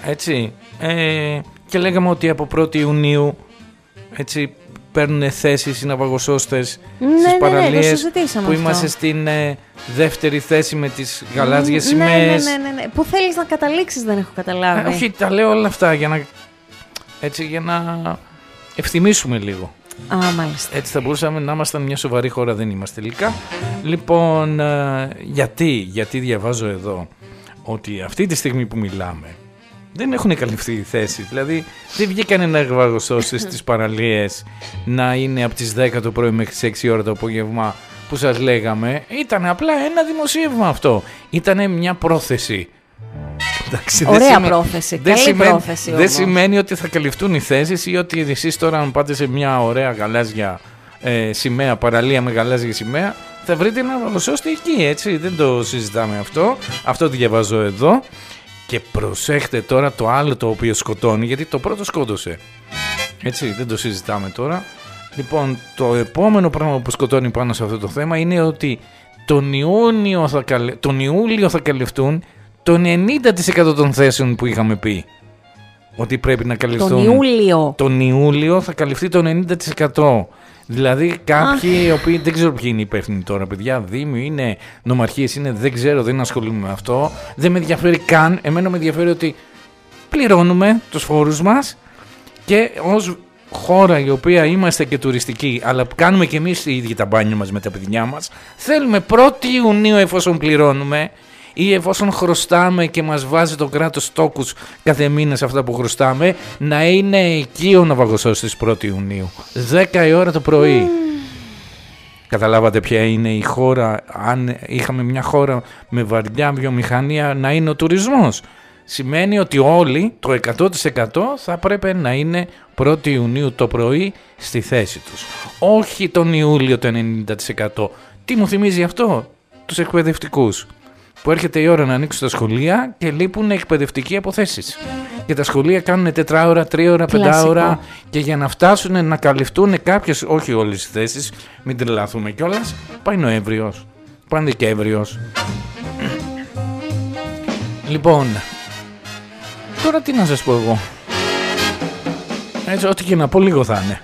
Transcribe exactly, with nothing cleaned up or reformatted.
Έτσι. Ε, και λέγαμε ότι από πρώτη Ιουνίου έτσι, παίρνουν θέσεις οι ναυαγοσώστες ναι, στις ναι, παραλίες, ναι, που είμαστε αυτό. στην ε, δεύτερη θέση με τις γαλάζιες ναι, σημαίες. Ναι, ναι, ναι, ναι. Πού θέλεις να καταλήξεις, δεν έχω καταλάβει. Ε, όχι, τα λέω όλα αυτά για να, έτσι, για να ευθυμίσουμε λίγο. Α, μάλιστα. Έτσι θα μπορούσαμε να ήμασταν μια σοβαρή χώρα, δεν είμαστε τελικά. Λοιπόν, ε, γιατί, γιατί διαβάζω εδώ ότι αυτή τη στιγμή που μιλάμε δεν έχουν καλυφθεί οι θέσεις. Δηλαδή δεν βγήκανε ναυαγοσώστες στις παραλίες να είναι από τις δέκα το πρωί μέχρι τις έξι ώρα το απόγευμα που σας λέγαμε. Ήταν απλά ένα δημοσίευμα αυτό. Ήτανε μια πρόθεση. Εντάξει, ωραία δεν πρόθεση, δεν καλή σημαίνει, πρόθεση όμως. Δεν σημαίνει ότι θα καλυφθούν οι θέσεις ή ότι εσείς τώρα αν πάτε σε μια ωραία γαλάζια ε, σημαία, παραλία με γαλάζια σημαία, θα βρείτε ένα ναυαγοσώστη εκεί, έτσι. Δεν το συζητάμε αυτό. Αυτό το διαβάζω εδώ. Και προσέχτε τώρα το άλλο το οποίο σκοτώνει, γιατί το πρώτο σκότωσε. Έτσι, δεν το συζητάμε τώρα. Λοιπόν, το επόμενο πράγμα που σκοτώνει πάνω σε αυτό το θέμα είναι ότι τον Ιούνιο θα, καλε... τον Ιούλιο θα καλυφθούν το ενενήντα τοις εκατό των θέσεων που είχαμε πει ότι πρέπει να καλυφθούν. Τον Ιούλιο. Τον Ιούλιο θα καλυφθεί το ενενήντα τοις εκατό. Δηλαδή κάποιοι οι οποίοι δεν ξέρω ποιοι είναι υπεύθυνοι τώρα, παιδιά, δήμοι είναι, νομαρχίες είναι, δεν ξέρω, δεν ασχολούμαι με αυτό. Δεν με ενδιαφέρει καν. Εμένα με ενδιαφέρει ότι πληρώνουμε τους φόρους μας και ως χώρα η οποία είμαστε και τουριστικοί, αλλά κάνουμε και εμείς οι ίδιοι τα μπάνια μας με τα παιδιά μας, θέλουμε πρώτη Ιουνίου, εφόσον πληρώνουμε ή εφόσον χρωστάμε και μας βάζει το κράτος τόκους κάθε μήνα σε αυτά που χρωστάμε, να είναι εκεί ο ναυαγοσώστης πρώτη Ιουνίου, δέκα η ώρα το πρωί. Mm. Καταλάβατε ποια είναι η χώρα, αν είχαμε μια χώρα με βαριά βιομηχανία, να είναι ο τουρισμός. Σημαίνει ότι όλοι, το εκατό τοις εκατό θα πρέπει να είναι πρώτη Ιουνίου το πρωί στη θέση τους. Όχι τον Ιούλιο το ενενήντα τοις εκατό. Τι μου θυμίζει αυτό? Τους εκπαιδευτικούς. Που έρχεται η ώρα να ανοίξουν τα σχολεία και λείπουν εκπαιδευτικοί από θέσεις. Και τα σχολεία κάνουν τετράωρα, τρίωρα, πεντάωρα και για να φτάσουν να καλυφθούν κάποιες, όχι όλες τις θέσεις, μην τρελαθούμε κιόλας, πάει Νοέμβριος, πάει Δεκέμβριος. Λοιπόν, τώρα τι να σας πω εγώ. Έτσι, ό,τι και να πω λίγο θα είναι.